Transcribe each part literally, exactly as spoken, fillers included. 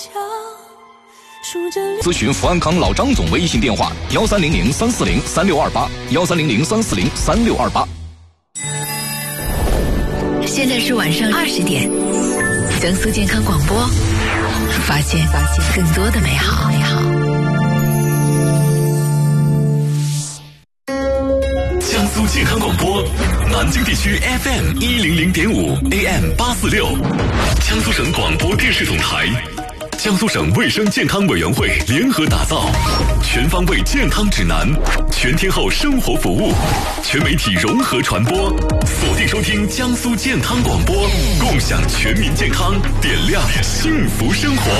咨询福安康老张总微信电话：幺三零零三四零三六二八，幺三零零三四零三六二八。 现在是晚上二十点，江苏健康广播，发现发现更多的美好美好。 江苏健康广播，南京地区 F M 一零零点五 A M 八四六，江苏省广播电视总台。江苏省卫生健康委员会联合打造全方位健康指南，全天候生活服务，全媒体融合传播，锁定收听江苏健康广播，共享全民健康，点亮幸福生活。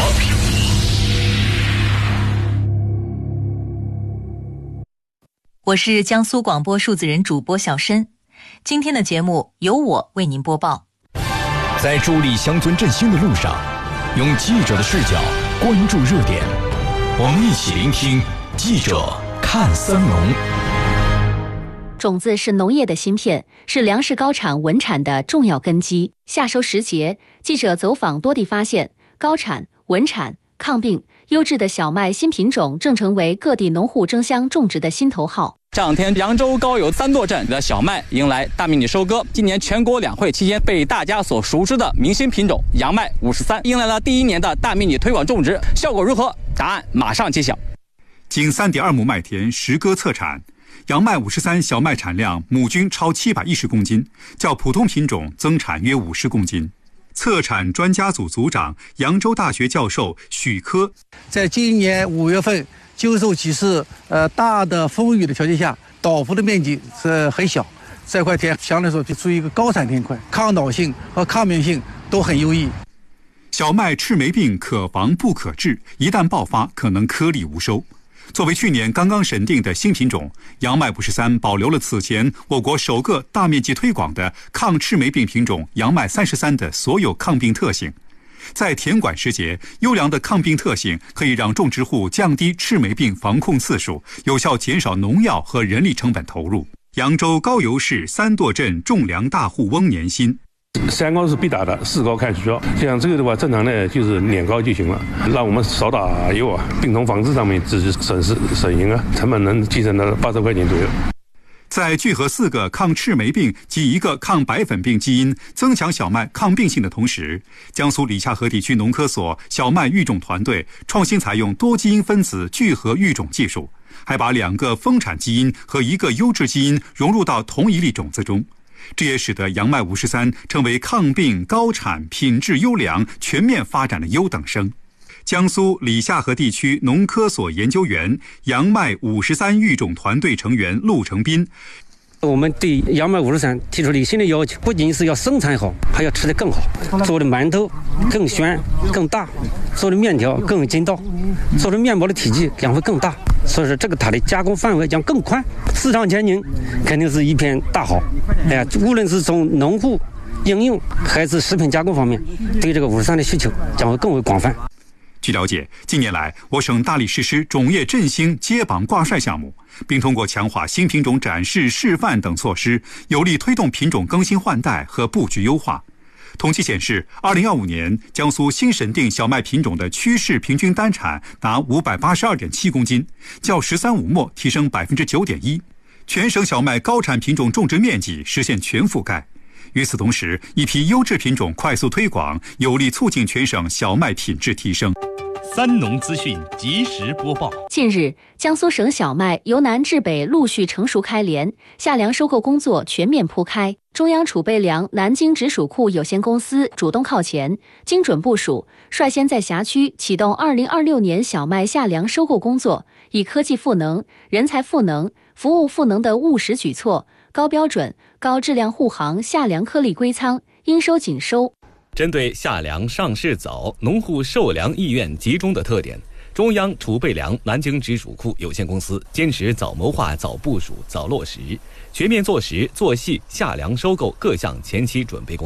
我是江苏广播数字人主播小申，今天的节目由我为您播报。 在助力乡村振兴的路上，用记者的视角关注热点，我们一起聆听记者看三农。 种子是农业的芯片，是粮食高产稳产的重要根基。夏收时节，记者走访多地发现，高产、稳产、抗病、优质的小麦新品种正成为各地农户争相种植的心头好。 这两天，扬州高邮三垛镇的小麦迎来大面积收割。今年全国两会期间，被大家所熟知的明星品种杨麦五十三迎来了第一年的大面积推广种植，效果如何？答案马上揭晓。 仅 三点二亩麦田实割测产，杨麦五十三小麦产量亩均超七百一十公斤，较普通品种增产约五十公斤。测产专家组组长、扬州大学教授许科， 在今年五月份经受几次呃大的风雨的条件下，倒伏的面积是很小，这块田相对来说就属于一个高产田块，抗倒性和抗病性都很优异。 小麦赤霉病可防不可治，一旦爆发可能颗粒无收。作为去年刚刚审定的新品种，杨麦五十三保留了此前我国首个大面积推广的抗赤霉病品种杨麦三十三的所有抗病特性。在田管时节，优良的抗病特性可以让种植户降低赤霉病防控次数，有效减少农药和人力成本投入。扬州高邮市三垛镇种粮大户翁年新， 三高是必打的，四高看需要。像这个的话，正常的就是年高就行了，让我们少打药啊，病虫防治上面只是省事省银啊，成本能节省到八十块钱左右。 在聚合四个抗赤霉病及一个抗白粉病基因，增强小麦抗病性的同时，江苏理洽河地区农科所小麦育种团队创新采用多基因分子聚合育种技术，还把两个丰产基因和一个优质基因融入到同一粒种子中。这也使得杨麦五十三成为抗病、高产、品质优良、全面发展的优等生。江苏理洽河地区农科所研究员、杨麦五十三育种团队成员陆成斌， 我们对杨麦五十三提出了新的要求，不仅是要生产好，还要吃得更好，做的馒头更宣更大，做的面条更筋道，做的面包的体积将会更大，所以说这个它的加工范围将更宽，市场前景肯定是一片大好。哎呀，无论是从农户应用还是食品加工方面，对这个五十三的需求将会更为广泛。 据了解，近年来我省大力实施种业振兴接榜挂帅项目，并通过强化新品种展示示范等措施，有力推动品种更新换代和布局优化。统计显示，二零二五年江苏新审定小麦品种的趋势平均单产达五百八十二点七公斤，较“十三五”末提升百分之九点一，全省小麦高产品种种植面积实现全覆盖。与此同时，一批优质品种快速推广，有力促进全省小麦品质提升。 三农资讯及时播报。 近日，江苏省小麦由南至北陆续成熟开镰，夏粮收购工作全面铺开。中央储备粮南京直属库有限公司主动靠前，精准部署，率先在辖区启动二零二六年小麦夏粮收购工作，以科技赋能、人才赋能、服务赋能的务实举措，高标准、高质量护航夏粮颗粒归仓，应收尽收。 针对夏粮上市早、农户受粮意愿集中的特点，中央储备粮南京直属库有限公司坚持早谋划、早部署、早落实，全面做实做细夏粮收购各项前期准备工作。